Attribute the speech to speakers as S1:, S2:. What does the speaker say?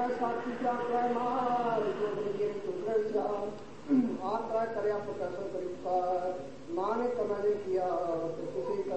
S1: साथी क्या कर मार जो ये टुकड़े जा आता है करे आप कैसे तरीका माँ ने कमाने किया तो किसी